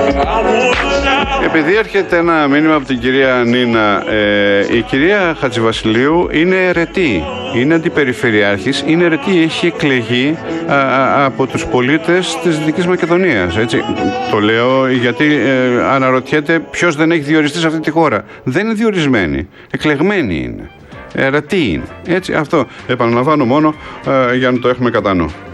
Επειδή έρχεται ένα μήνυμα από την κυρία Νίνα, η κυρία Χατζηβασιλείου είναι αιρετή, είναι αντιπεριφερειάρχης, είναι αιρετή, έχει εκλεγεί από τους πολίτες της Δυτικής Μακεδονίας. Έτσι. Το λέω γιατί αναρωτιέται ποιος δεν έχει διοριστεί σε αυτή τη χώρα. Δεν είναι διορισμένη, εκλεγμένη είναι. Αιρετή είναι. Έτσι, αυτό επαναλαμβάνω μόνο για να το έχουμε κατά νου.